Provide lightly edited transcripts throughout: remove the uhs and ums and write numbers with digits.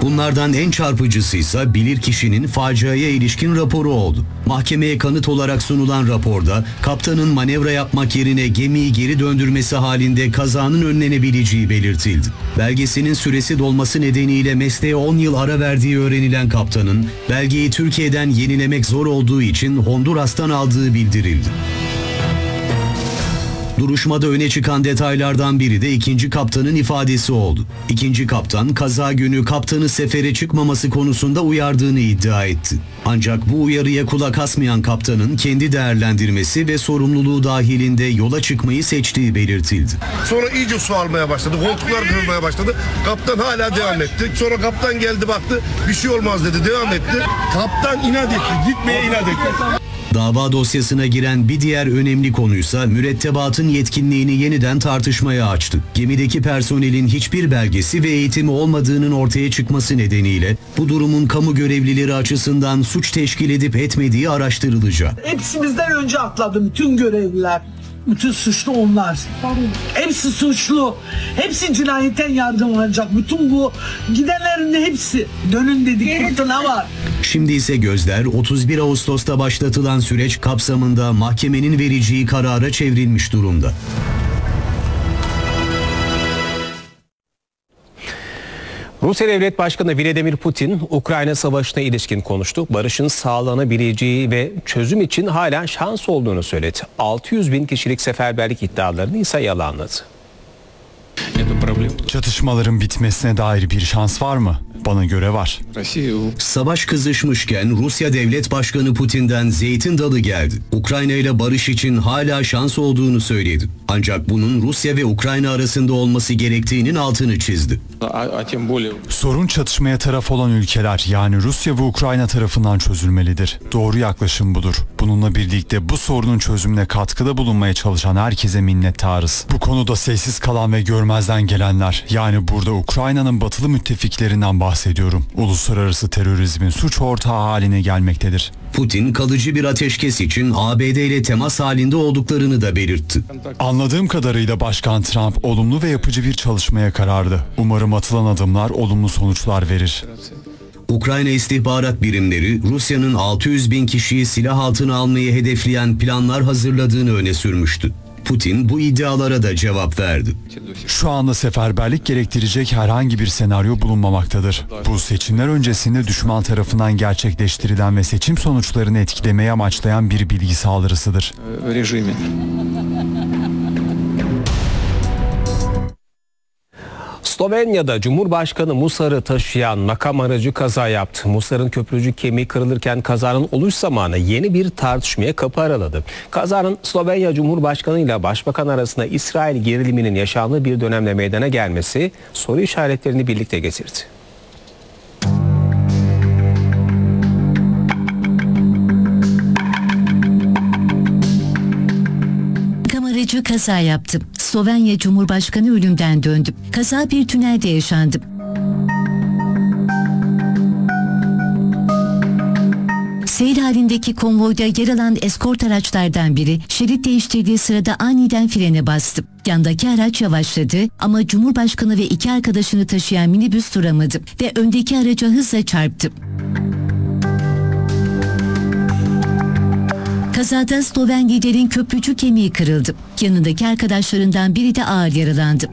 Bunlardan en çarpıcısı ise bilirkişinin faciaya ilişkin raporu oldu. Mahkemeye kanıt olarak sunulan raporda kaptanın manevra yapmak yerine gemiyi geri döndürmesi halinde kazanın önlenebileceği belirtildi. Belgesinin süresi dolması nedeniyle mesleğe 10 yıl ara verdiği öğrenilen kaptanın belgeyi Türkiye'den yenilemek zor olduğu için Honduras'tan aldığı bildirildi. Duruşmada öne çıkan detaylardan biri de ikinci kaptanın ifadesi oldu. İkinci kaptan kaza günü kaptanı sefere çıkmaması konusunda uyardığını iddia etti. Ancak bu uyarıya kulak asmayan kaptanın kendi değerlendirmesi ve sorumluluğu dahilinde yola çıkmayı seçtiği belirtildi. Sonra iyice su almaya başladı, koltuklar kırılmaya başladı. Kaptan hala devam etti. Sonra kaptan geldi baktı, bir şey olmaz dedi, devam etti. Kaptan inat etti, gitmeye inat etti. Dava dosyasına giren bir diğer önemli konuysa mürettebatın yetkinliğini yeniden tartışmaya açtı. Gemideki personelin hiçbir belgesi ve eğitimi olmadığının ortaya çıkması nedeniyle bu durumun kamu görevlileri açısından suç teşkil edip etmediği araştırılacak. Hepsimizden önce atladı bütün görevliler. Bütün suçlu onlar. Hepsi suçlu. Hepsi cinayetten yargılanacak. Bütün bu gidenlerin hepsi. Dönün dedik fırtına var. Şimdi ise gözler 31 Ağustos'ta başlatılan süreç kapsamında mahkemenin vereceği karara çevrilmiş durumda. Rusya Devlet Başkanı Vladimir Putin, Ukrayna Savaşı'na ilişkin konuştu. Barışın sağlanabileceği ve çözüm için hala şans olduğunu söyledi. 600 bin kişilik seferberlik iddialarını ise yalanladı. Çatışmaların bitmesine dair bir şans var mı? Bana göre var. Savaş kızışmışken Rusya Devlet Başkanı Putin'den zeytin dalı geldi. Ukrayna ile barış için hala şans olduğunu söyledi. Ancak bunun Rusya ve Ukrayna arasında olması gerektiğinin altını çizdi. Sorun çatışmaya taraf olan ülkeler, yani Rusya ve Ukrayna tarafından çözülmelidir. Doğru yaklaşım budur. Bununla birlikte bu sorunun çözümüne katkıda bulunmaya çalışan herkese minnettarız. Bu konuda sessiz kalan ve görmezden gelenler, yani burada Ukrayna'nın batılı müttefiklerinden bahsediyorum, uluslararası terörizmin suç ortağı haline gelmektedir. Putin kalıcı bir ateşkes için ABD ile temas halinde olduklarını da belirtti. Anladığım kadarıyla Başkan Trump olumlu ve yapıcı bir çalışmaya kararlı. Umarım atılan adımlar olumlu sonuçlar verir. Ukrayna istihbarat birimleri Rusya'nın 600 bin kişiyi silah altına almayı hedefleyen planlar hazırladığını öne sürmüştü. Putin bu iddialara da cevap verdi. Şu anda seferberlik gerektirecek herhangi bir senaryo bulunmamaktadır. Bu seçimler öncesinde düşman tarafından gerçekleştirilen ve seçim sonuçlarını etkilemeye amaçlayan bir bilgi saldırısıdır. Slovenya'da Cumhurbaşkanı Musar'ı taşıyan makam aracı kaza yaptı. Musar'ın köprücük kemiği kırılırken kazanın oluş zamanı yeni bir tartışmaya kapı araladı. Kazanın Slovenya Cumhurbaşkanı ile Başbakan arasında İsrail geriliminin yaşandığı bir dönemde meydana gelmesi soru işaretlerini birlikte getirdi. Aracı kaza yaptı. Slovenya Cumhurbaşkanı ölümden döndü. Kaza bir tünelde yaşandı. Seyir halindeki konvoyda yer alan eskort araçlardan biri şerit değiştirdiği sırada aniden frene bastı. Yandaki araç yavaşladı ama Cumhurbaşkanı ve iki arkadaşını taşıyan minibüs duramadı ve öndeki araca hızla çarptı. Kazada Sloven liderin köprücük kemiği kırıldı. Yanındaki arkadaşlarından biri de ağır yaralandı.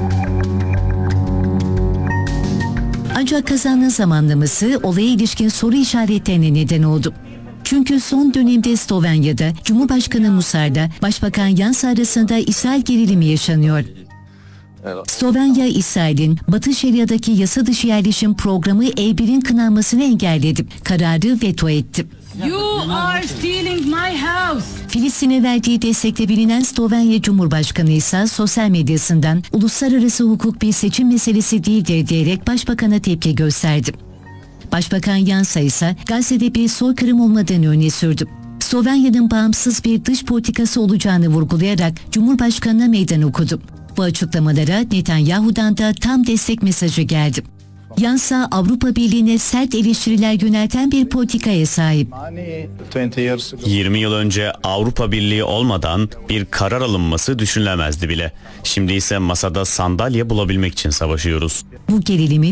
Ancak kazanın zamanlaması olaya ilişkin soru işaretlerine neden oldu. Çünkü son dönemde Slovenya'da Cumhurbaşkanı Musar'da Başbakan Janša arasında İsrail gerilimi yaşanıyor. Slovenya, İsrail'in Batı Şeria'daki yasa dışı yerleşim programı E1'in kınanmasını engelledi. Kararı veto etti. You are stealing my house. Filistin'e verdiği destekle bilinen Slovenya Cumhurbaşkanı ise sosyal medyasından uluslararası hukuk bir seçim meselesi değildir diyerek Başbakan'a tepki gösterdi. Başbakan Janša ise Gazze'de bir soykırım olmadığını öne sürdü. Slovenya'nın bağımsız bir dış politikası olacağını vurgulayarak Cumhurbaşkanı'na meydan okudu. Bu açıklamalara Netanyahu'dan da tam destek mesajı geldi. Janša Avrupa Birliği'ne sert eleştiriler yönelten bir politikaya sahip. 20 yıl önce Avrupa Birliği olmadan bir karar alınması düşünülemezdi bile. Şimdi ise masada sandalye bulabilmek için savaşıyoruz. Bu gerilimi